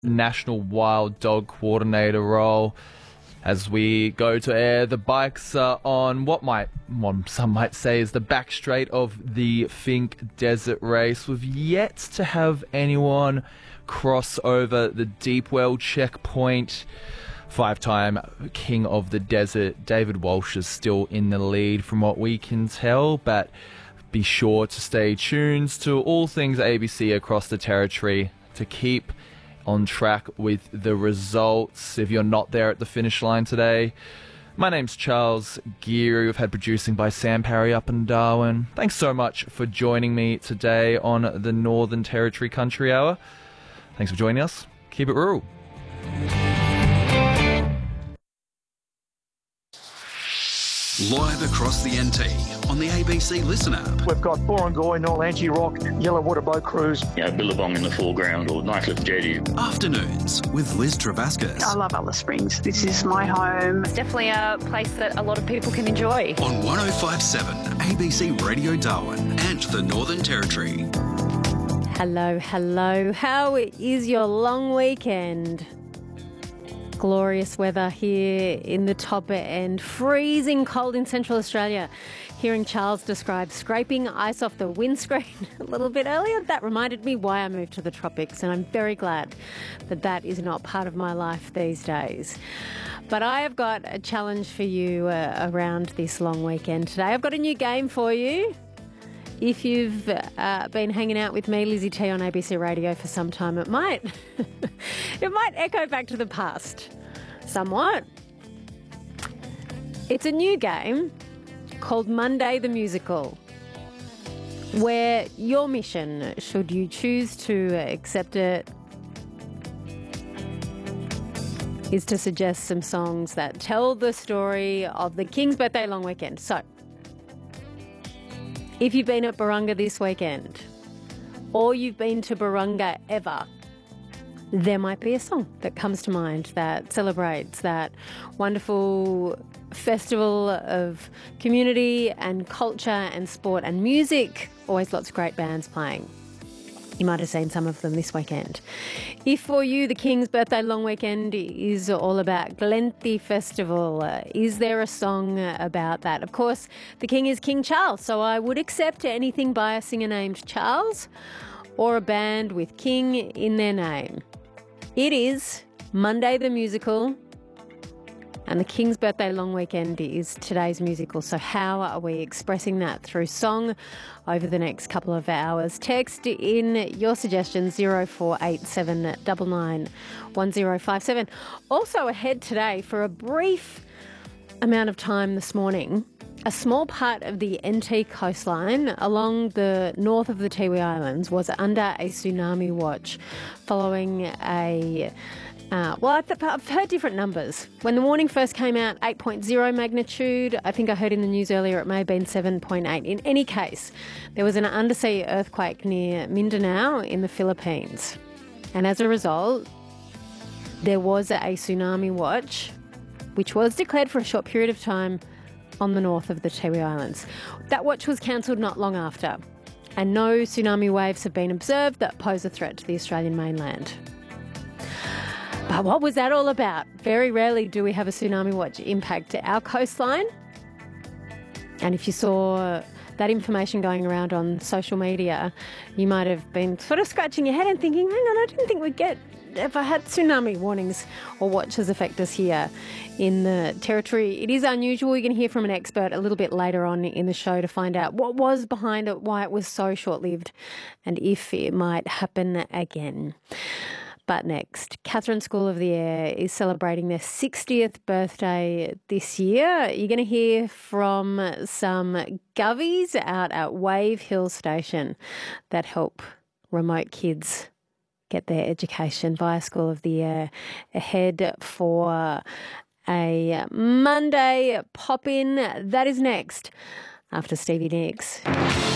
National Wild Dog Coordinator role. As we go to air, the bikes are on some might say is the back straight of the Finke Desert Race. We've yet to have anyone cross over the Deepwell checkpoint. Five-time King of the Desert, David Walsh, is still in the lead from what we can tell, but be sure to stay tuned to all things ABC across the territory to keep on track with the results if you're not there at the finish line today. My name's Charles Geary. We've had producing by Sam Parry up in Darwin. Thanks so much for joining me today on the Northern Territory Country Hour. Thanks for joining us. Keep it rural. Live across the NT on the ABC Listen app. We've got Borongoy, Norlangi Rock, Yellowwater Boat Cruise. Billabong in the foreground or Knifelet Jetty. Afternoons with Liz Travascus. I love Alice Springs. This is my home. It's definitely a place that a lot of people can enjoy. On 105.7 ABC Radio Darwin and the Northern Territory. Hello, hello. How is your long weekend? Glorious weather here in the top end. Freezing cold in Central Australia. Hearing Charles describe scraping ice off the windscreen a little bit earlier, that reminded me why I moved to the tropics, and I'm very glad that that is not part of my life these days. But I have got a challenge for you around this long weekend today. I've got a new game for you. If you've been hanging out with me, Lizzie T, on ABC Radio for some time, it might echo back to the past somewhat. It's a new game called Monday the Musical, where your mission, should you choose to accept it, is to suggest some songs that tell the story of the King's Birthday long weekend. So, if you've been at Barunga this weekend, or you've been to Barunga ever, there might be a song that comes to mind that celebrates that wonderful festival of community and culture and sport and music. Always lots of great bands playing. You might have seen some of them this weekend. If for you the King's Birthday long weekend is all about Glenthea Festival, is there a song about that? Of course, the King is King Charles, so I would accept anything by a singer named Charles or a band with King in their name. It is Monday the Musical, and the King's Birthday long weekend is today's musical. So how are we expressing that through song over the next couple of hours? Text in your suggestions 0487 99 1057. Also ahead today for a brief amount of time this morning, a small part of the NT coastline along the north of the Tiwi Islands was under a tsunami watch following a I've heard different numbers. When the warning first came out, 8.0 magnitude. I think I heard in the news earlier it may have been 7.8. In any case, there was an undersea earthquake near Mindanao in the Philippines. And as a result, there was a tsunami watch, which was declared for a short period of time on the north of the Tiwi Islands. That watch was cancelled not long after, and no tsunami waves have been observed that pose a threat to the Australian mainland. But what was that all about? Very rarely do we have a tsunami watch impact our coastline. And if you saw that information going around on social media, you might have been sort of scratching your head and thinking, hang on, I didn't think we'd ever had tsunami warnings or watches affect us here in the territory. It is unusual. You're going to hear from an expert a little bit later on in the show to find out what was behind it, why it was so short-lived, and if it might happen again. But next, Katherine School of the Air is celebrating their 60th birthday this year. You're going to hear from some govies out at Wave Hill Station that help remote kids get their education via School of the Air, ahead for a Monday pop-in. That is next after Stevie Nicks.